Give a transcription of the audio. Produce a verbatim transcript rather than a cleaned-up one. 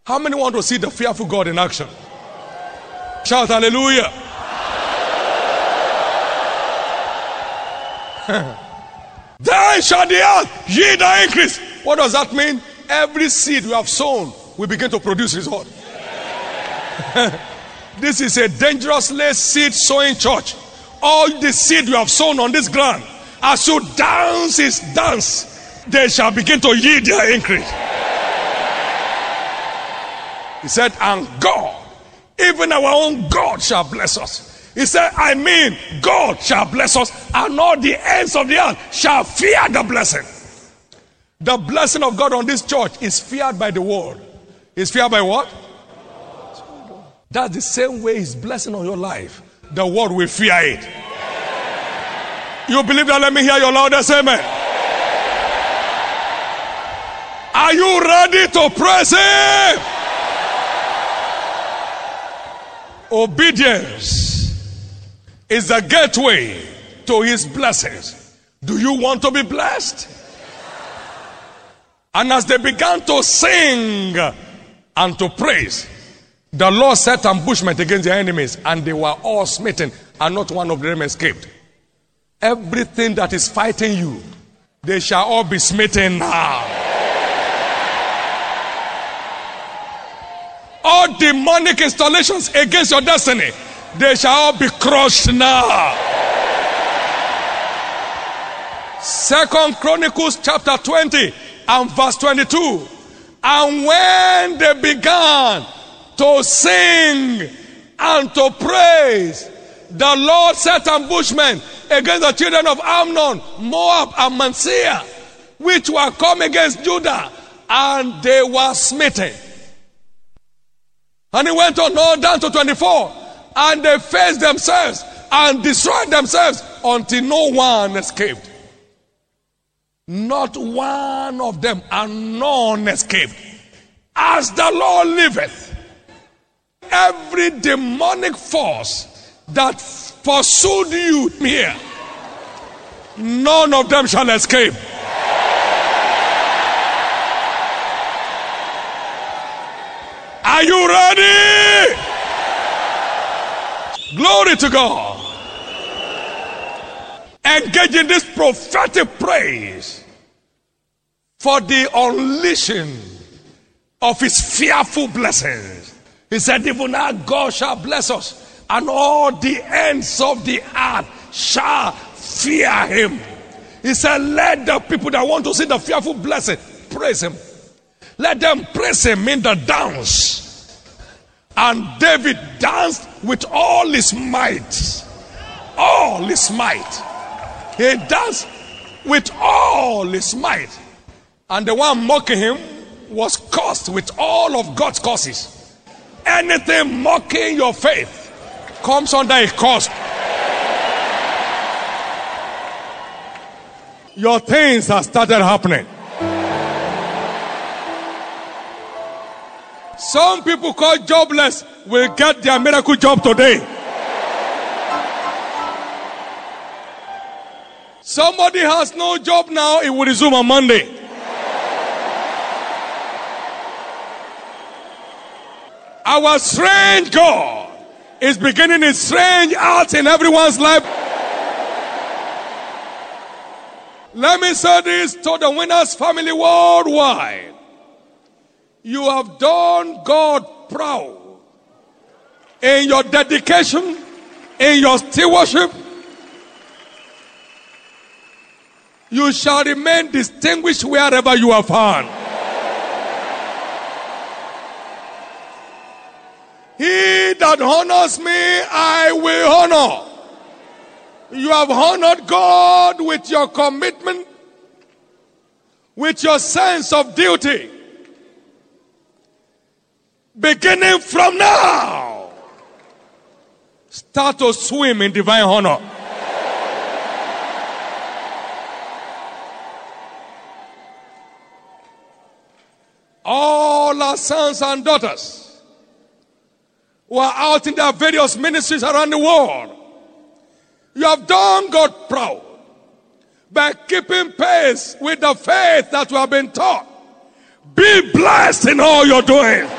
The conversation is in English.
How many want to see the fearful God in action? Shout hallelujah. Then shall the earth yield her increase. What does that mean? Every seed we have sown will begin to produce result. This is a dangerously seed sowing church. All the seed you have sown on this ground, as you dance his dance, they shall begin to yield their increase. He said, and God, even our own God shall bless us. He said, I mean, God shall bless us, and all the ends of the earth shall fear the blessing. The blessing of God on this church is feared by the world. Is feared by what? That's the same way his blessing on your life. The world will fear it. You believe that? Let me hear your loudest amen. Are you ready to praise him? Obedience is the gateway to his blessings. Do you want to be blessed? And as they began to sing and to praise, the Lord set ambushment against their enemies, and they were all smitten, and not one of them escaped. Everything that is fighting you, they shall all be smitten now. All demonic installations against your destiny, they shall all be crushed now. Second Chronicles chapter twenty and verse twenty-two. And when they began to sing and to praise, the Lord set ambushment against the children of Ammon, Moab, and Manasseh, which were come against Judah, and they were smitten. And he went on all down to twenty-four, and they faced themselves and destroyed themselves until no one escaped. Not one of them, and none escaped. As the Lord liveth, every demonic force that pursued you here, none of them shall escape. Are you ready? Glory to God. Engage in this prophetic praise for the unleashing of his fearful blessings. He said, even now God shall bless us, and all the ends of the earth shall fear him. He said, let the people that want to see the fearful blessing praise him. Let them praise him in the dance. And David danced with all his might. All his might. He danced with all his might. And the one mocking him was cursed with all of God's curses. Anything mocking your faith comes under a curse. Your things have started happening. Some people called jobless will get their miracle job today. Somebody has no job now, it will resume on Monday. Our strange God is beginning his strange acts in everyone's life. Let me say this to the Winners family worldwide. You have done God proud in your dedication, in your stewardship. You shall remain distinguished wherever you are found. He that honors me, I will honor. You have honored God with your commitment, with your sense of duty. Beginning from now, start to swim in divine honor. All our sons and daughters who are out in their various ministries around the world, you have done God proud by keeping pace with the faith that you have been taught. Be blessed in all you're doing.